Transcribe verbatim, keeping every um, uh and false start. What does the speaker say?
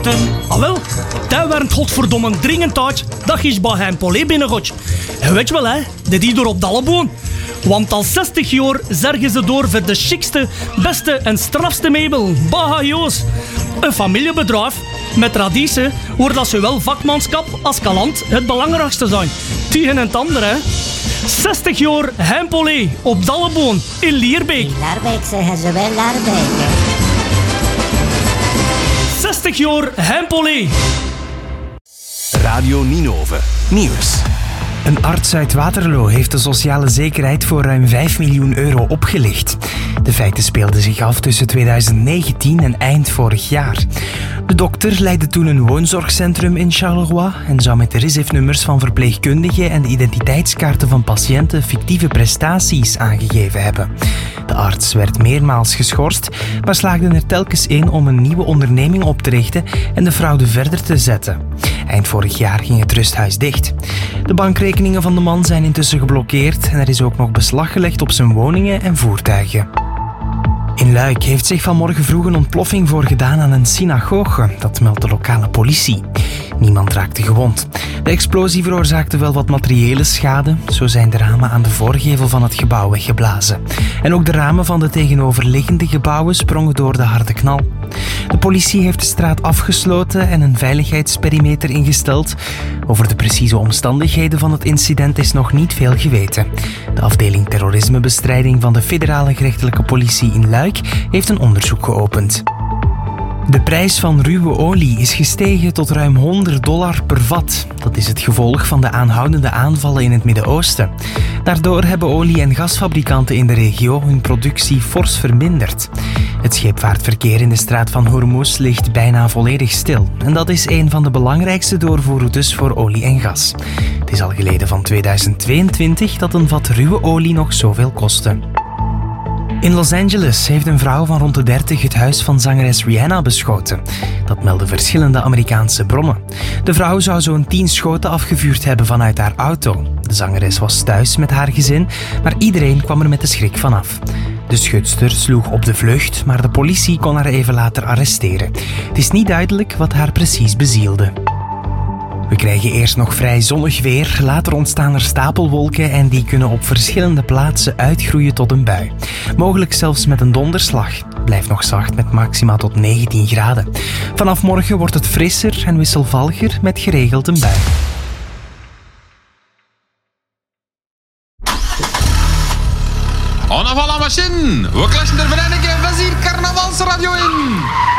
Ah wel, dat werd godverdomme dringend uit dat je bij hem Polé binnengooit. En weet je wel, hè, dat die door op Dalleboon. Want al zestig jaar zorgen ze door voor de chicste, beste en strafste meubel. Bahajoos. Een familiebedrijf met traditie, waar dat zowel vakmanschap als kalant het belangrijkste zijn. Tegen het andere, hè. zestig jaar Hempolé op Dalleboon in Lierbeek. In Laarbeek zeggen ze wel Laarbeek, hè. zestig jaar Hempolé. Radio Ninove. Nieuws. Een arts uit Waterloo heeft de sociale zekerheid voor ruim vijf miljoen euro opgelicht. De feiten speelden zich af tussen twintig negentien en eind vorig jaar. De dokter leidde toen een woonzorgcentrum in Charleroi en zou met de R I S F-nummers van verpleegkundigen en de identiteitskaarten van patiënten fictieve prestaties aangegeven hebben. De arts werd meermaals geschorst, maar slaagde er telkens in om een nieuwe onderneming op te richten en de fraude verder te zetten. Eind vorig jaar ging het rusthuis dicht. De bankrekeningen van de man zijn intussen geblokkeerd en er is ook nog beslag gelegd op zijn woningen en voertuigen. In Luik heeft zich vanmorgen vroeg een ontploffing voorgedaan aan een synagoge, dat meldt de lokale politie. Niemand raakte gewond. De explosie veroorzaakte wel wat materiële schade. Zo zijn de ramen aan de voorgevel van het gebouw weggeblazen. En ook de ramen van de tegenoverliggende gebouwen sprongen door de harde knal. De politie heeft de straat afgesloten en een veiligheidsperimeter ingesteld. Over de precieze omstandigheden van het incident is nog niet veel geweten. De afdeling terrorismebestrijding van de federale gerechtelijke politie in Luik heeft een onderzoek geopend. De prijs van ruwe olie is gestegen tot ruim honderd dollar per vat. Dat is het gevolg van de aanhoudende aanvallen in het Midden-Oosten. Daardoor hebben olie- en gasfabrikanten in de regio hun productie fors verminderd. Het scheepvaartverkeer in de straat van Hormuz ligt bijna volledig stil. En dat is een van de belangrijkste doorvoerroutes voor olie en gas. Het is al geleden van tweeduizend tweeëntwintig dat een vat ruwe olie nog zoveel kostte. In Los Angeles heeft een vrouw van rond de dertig het huis van zangeres Rihanna beschoten. Dat melden verschillende Amerikaanse bronnen. De vrouw zou zo'n tien schoten afgevuurd hebben vanuit haar auto. De zangeres was thuis met haar gezin, maar iedereen kwam er met de schrik vanaf. De schutster sloeg op de vlucht, maar de politie kon haar even later arresteren. Het is niet duidelijk wat haar precies bezielde. We krijgen eerst nog vrij zonnig weer, later ontstaan er stapelwolken en die kunnen op verschillende plaatsen uitgroeien tot een bui. Mogelijk zelfs met een donderslag. Het blijft nog zacht met maxima tot negentien graden. Vanaf morgen wordt het frisser en wisselvalliger met geregeld een bui. On a la machine! We klatschen er vereniging van hier Carnavalsradio in!